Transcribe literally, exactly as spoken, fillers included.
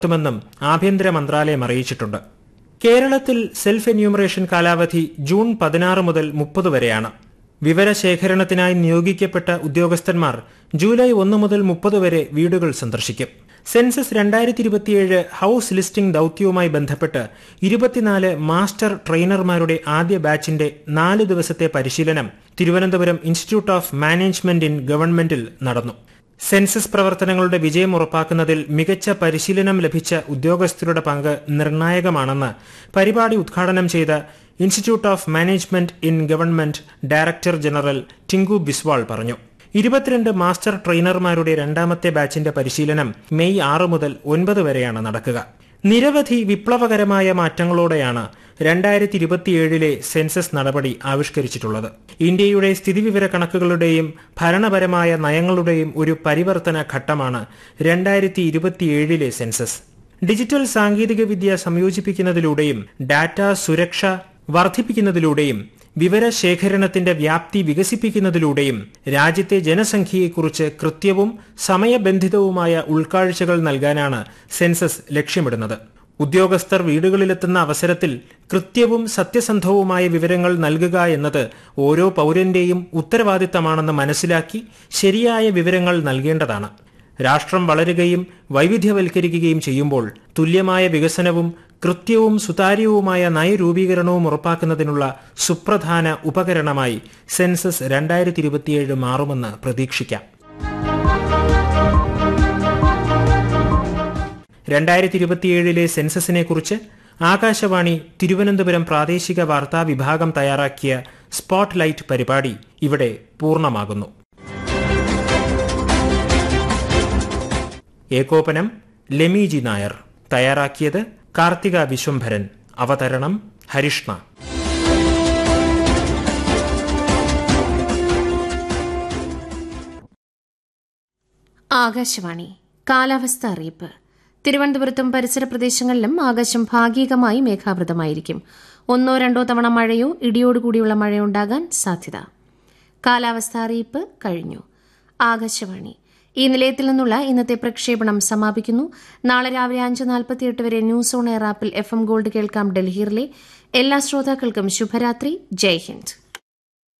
ത്തുമെന്നും ആഭ്യന്തര മന്ത്രാലയം അറിയിച്ചിട്ടുണ്ട്. കേരളത്തിൽ സെൽഫ് എന്യൂമറേഷൻ കാലാവധി ജൂൺ പതിനാറ് മുതൽ മുപ്പത് വരെയാണ്. വിവരശേഖരണത്തിനായി നിയോഗിക്കപ്പെട്ട ഉദ്യോഗസ്ഥന്മാർ ജൂലൈ ഒന്ന് മുതൽ മുപ്പത് വരെ വീടുകൾ സന്ദർശിക്കും. സെൻസസ് രണ്ടായിരത്തി ഇരുപത്തിയേഴ് ഹൌസ് ലിസ്റ്റിംഗ് ദൌത്യവുമായി ബന്ധപ്പെട്ട് ഇരുപത്തിനാല് മാസ്റ്റർ ട്രെയിനർമാരുടെ ആദ്യ ബാച്ചിന്റെ നാല് ദിവസത്തെ പരിശീലനം Thiruvananthapuram institute of management in ഗവൺമെന്റിൽ നടന്നു. സെൻസസ് പ്രവർത്തനങ്ങളുടെ വിജയം ഉറപ്പാക്കുന്നതിൽ മികച്ച പരിശീലനം ലഭിച്ച ഉദ്യോഗസ്ഥരുടെ പങ്ക് നിർണായകമാണെന്ന് പരിപാടി ഉദ്ഘാടനം ചെയ്ത institute of management in government director general Tinku Biswal പറഞ്ഞു. ഇരുപത്തിരണ്ട് മാസ്റ്റർ ട്രെയിനർമാരുടെ രണ്ടാമത്തെ ബാച്ചിന്റെ പരിശീലനം മെയ് ആറ് മുതൽ ഒൻപത് വരെയാണ് നടക്കുക. നിരവധി വിപ്ലവകരമായ മാറ്റങ്ങളോടെയാണ് രണ്ടായിരത്തി ഇരുപത്തിയേഴിലെ സെൻസസ് നടപടി ആവിഷ്കരിച്ചിട്ടുള്ളത്. ഇന്ത്യയുടെ സ്ഥിതിവിവര കണക്കുകളുടെയും ഭരണപരമായ നയങ്ങളുടെയും ഒരു പരിവർത്തന ഘട്ടമാണ് രണ്ടായിരത്തി ഇരുപത്തിയേഴിലെ സെൻസസ്. ഡിജിറ്റൽ സാങ്കേതികവിദ്യ സംയോജിപ്പിക്കുന്നതിലൂടെയും ഡാറ്റ സുരക്ഷ വർദ്ധിപ്പിക്കുന്നതിലൂടെയും വിവരശേഖരണത്തിന്റെ വ്യാപ്തി വികസിപ്പിക്കുന്നതിലൂടെയും രാജ്യത്തെ ജനസംഖ്യയെക്കുറിച്ച് കൃത്യവും സമയബന്ധിതവുമായ ഉൾക്കാഴ്ചകൾ നൽകാനാണ് സെൻസസ് ലക്ഷ്യമിടുന്നത്. ഉദ്യോഗസ്ഥർ വീടുകളിലെത്തുന്ന അവസരത്തിൽ കൃത്യവും സത്യസന്ധവുമായ വിവരങ്ങൾ നൽകുക എന്നത് ഓരോ പൗരന്റെയും ഉത്തരവാദിത്തമാണെന്ന് മനസ്സിലാക്കി ശരിയായ വിവരങ്ങൾ നൽകേണ്ടതാണ്. രാഷ്ട്രം വളരുകയും വൈവിധ്യവൽക്കരിക്കുകയും ചെയ്യുമ്പോൾ തുല്യമായ വികസനവും കൃത്യവും സുതാര്യവുമായ നയരൂപീകരണവും ഉറപ്പാക്കുന്നതിനുള്ള സുപ്രധാന ഉപകരണമായി സെൻസസ് രണ്ടായിരത്തി ഇരുപത്തിയേഴ് മാറുമെന്ന് പ്രതീക്ഷിക്കാം. രണ്ടായിരത്തി ഇരുപത്തിയേഴിലെ സെൻസസിനെ കുറിച്ച് ആകാശവാണി തിരുവനന്തപുരം പ്രാദേശിക വാർത്താ വിഭാഗം തയ്യാറാക്കിയ സ്പോട്ട് ലൈറ്റ് പരിപാടി ഇവിടെ പൂർണ്ണമാകുന്നു. ഏകോപനം ലെമിജി നായർ. തയ്യാറാക്കിയത് കാർത്തിക വിശ്വംഭരൻ. അവതരണം ഹരിഷ്ണ. ആകാശവാണി കാലാവസ്ഥ അറിയിപ്പ്. തിരുവനന്തപുരത്തും പരിസര പ്രദേശങ്ങളിലും ആകാശം ഭാഗികമായി മേഘാവൃതമായിരിക്കും. ഒന്നോ രണ്ടോ തവണ മഴയോ ഇടിയോടുകൂടിയുള്ള മഴയോ ഉണ്ടാകാൻ സാധ്യത. കാലാവസ്ഥ അറിയിപ്പ് കഴിഞ്ഞു. ആകാശവാണി ഈ നിലയത്തിൽ നിന്നുള്ള ഇന്നത്തെ പ്രക്ഷേപണം സമാപിക്കുന്നു. നാളെ രാവിലെ അഞ്ച് നാൽപ്പത്തിയെട്ട് വരെ ന്യൂസ് ഓൺ എയർ ആപ്പിൽ എഫ് എം ഗോൾഡ് കേൾക്കാം. ഡൽഹിയിലെ എല്ലാ ശ്രോതാക്കൾക്കും ശുഭരാത്രി. ജയ് ഹിന്ദ്.